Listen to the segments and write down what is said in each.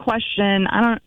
question.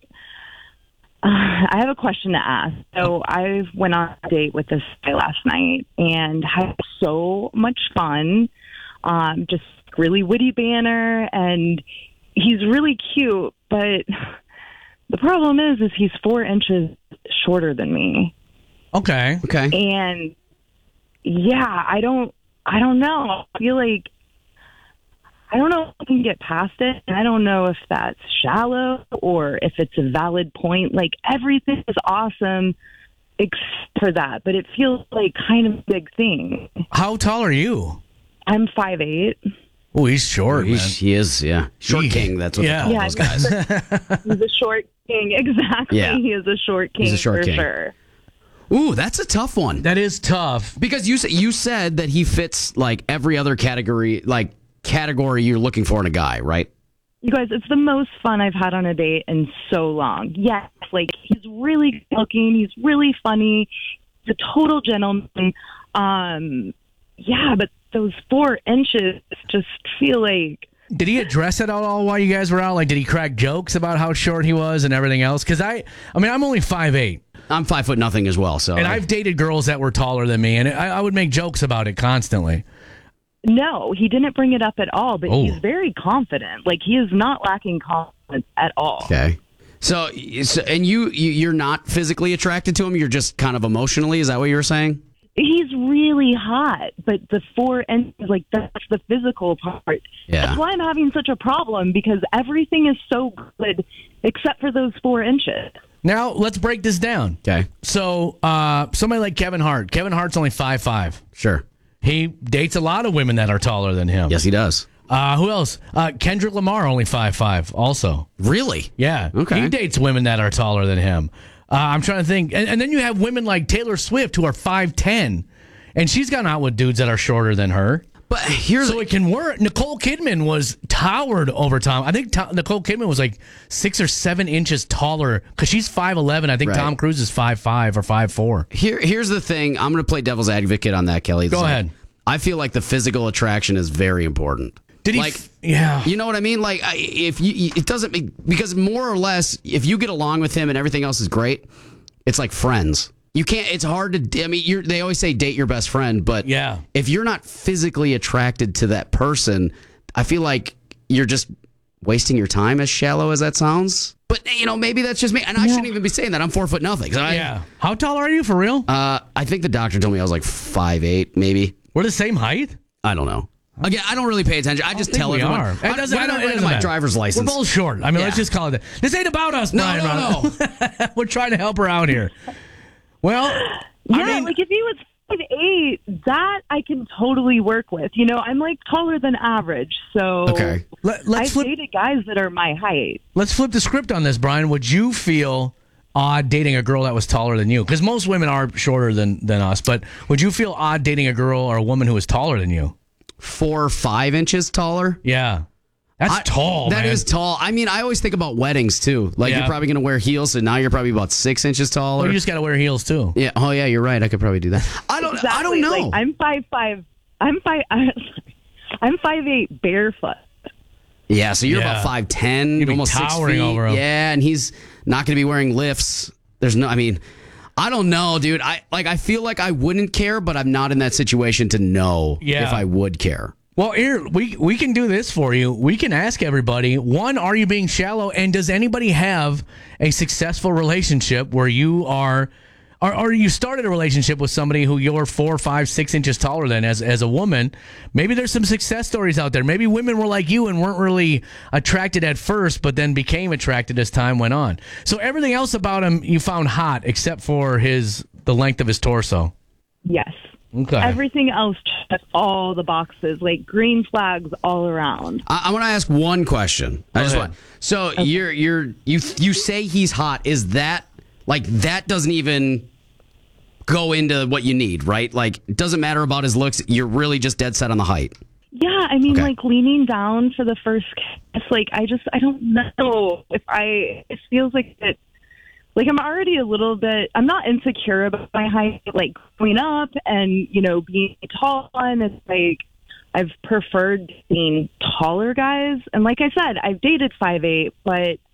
I have a question to ask. So I went on a date with this guy last night and had so much fun. Just really witty banter, and he's really cute. But the problem is he's 4 inches shorter than me. Okay. And yeah, I don't know. I feel like I don't know if I can get past it, and I don't know if that's shallow or if it's a valid point. Like, everything is awesome except for that, but it feels like kind of a big thing. How tall are you? I'm 5'8". Oh, he's short, man. He is, yeah. Short king, that's what they call those guys. He's a short king, exactly. Yeah. He is a short king for sure. Ooh, that's a tough one. That is tough. Because you said that he fits, like, every other category you're looking for in a guy, right? You guys, it's the most fun I've had on a date in so long. Yes, like, he's really good looking. He's really funny. He's a total gentleman. Yeah, but those 4 inches just feel like... Did he address it at all while you guys were out? Like, did he crack jokes about how short he was and everything else? Because I'm only 5'8". I'm 5'0" as well. So, and I've dated girls that were taller than me, and I would make jokes about it constantly. No, he didn't bring it up at all, but he's very confident. Like, he is not lacking confidence at all. Okay. So and you're not physically attracted to him? You're just kind of emotionally? Is that what you were saying? He's really hot, but the 4 inches, like, that's the physical part. Yeah. That's why I'm having such a problem, because everything is so good except for those 4 inches. Now, let's break this down. Okay. So, somebody like Kevin Hart. Kevin Hart's only 5'5". Sure. He dates a lot of women that are taller than him. Yes, he does. Who else? Kendrick Lamar, only 5'5", also. Really? Yeah. Okay. He dates women that are taller than him. I'm trying to think. And then you have women like Taylor Swift who are 5'10", and she's gone out with dudes that are shorter than her. But so it can work. Nicole Kidman was towered over time. I think Nicole Kidman was like 6 or 7 inches taller because she's 5'11". I think Right. Tom Cruise is 5'5" or 5'4". Here's the thing. I'm going to play devil's advocate on that, Kelly. Go ahead. I feel like the physical attraction is very important. Did he? Yeah. You know what I mean? Like, it doesn't because more or less, if you get along with him and everything else is great, it's like friends. You can't. It's hard to. I mean, they always say date your best friend, but yeah, if you're not physically attracted to that person, I feel like you're just wasting your time. As shallow as that sounds, but maybe that's just me, and I shouldn't even be saying that. I'm 4'0". Yeah. How tall are you for real? I think the doctor told me I was like 5'8", maybe. We're the same height. I don't know. Again, I don't really pay attention. I just tell everyone. It doesn't matter. My driver's license. We're both short. I mean, let's just call it that. This ain't about us, Brian. No. We're trying to help her out here. Well, yeah, like if he was 5'8", that I can totally work with. I'm like taller than average, so okay. I've dated guys that are my height. Let's flip the script on this, Brian. Would you feel odd dating a girl that was taller than you? Because most women are shorter than us, but would you feel odd dating a girl or a woman who is taller than you? 4 or 5 inches taller? Yeah. That's tall, That man. is tall. I mean, I always think about weddings, too. Like, you're probably going to wear heels, so now you're probably about 6 inches taller. Well, you just got to wear heels, too. Yeah. Oh, yeah, you're right. I could probably do that. I don't know. Like, I'm 5'5". I'm 5'8" barefoot. Yeah, so you're about 5'10", You'd be almost 6 towering feet. over him. Yeah, and he's not going to be wearing lifts. I don't know, dude. I feel like I wouldn't care, but I'm not in that situation to know if I would care. Well, here, we can do this for you. We can ask everybody, one, are you being shallow? And does anybody have a successful relationship where you are, or you started a relationship with somebody who you're 4, 5, 6 inches taller than as a woman? Maybe there's some success stories out there. Maybe women were like you and weren't really attracted at first, but then became attracted as time went on. So everything else about him you found hot except for the length of his torso. Yes. Okay. Everything else checked all the boxes, like green flags all around. I want to ask one question. So Okay. you say he's hot. Is that like that doesn't even go into what you need, right? Like, it doesn't matter about his looks. You're really just dead set on the height. Yeah, I mean, like leaning down for the first kiss. Like, I don't know if it feels like it. Like, I'm already a little bit, I'm not insecure about my height, like, growing up and, being tall, and it's like, I've preferred being taller guys. And like I said, I've dated 5'8", but